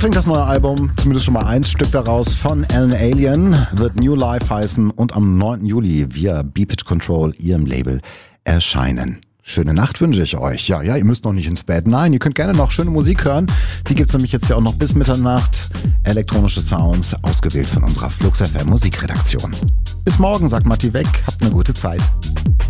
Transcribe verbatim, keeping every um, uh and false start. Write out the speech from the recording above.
klingt das neue Album, zumindest schon mal ein Stück daraus von Alan Alien, wird New Life heißen und am neunten Juli via B-Pitch Control, ihrem Label, erscheinen. Schöne Nacht wünsche ich euch. Ja, ja, ihr müsst noch nicht ins Bett. Nein, ihr könnt gerne noch schöne Musik hören. Die gibt's nämlich jetzt ja auch noch bis Mitternacht. Elektronische Sounds, ausgewählt von unserer Flux F M Musikredaktion. Bis morgen, sagt Matti Weg. Habt eine gute Zeit.